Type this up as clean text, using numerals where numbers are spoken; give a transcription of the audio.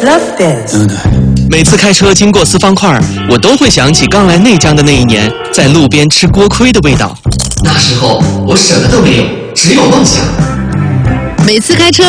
love this。 每次开车经过四方块，我都会想起刚来内江的那一年，在路边吃锅盔的味道。 那时候我什么都没有，只有梦想。 每次开车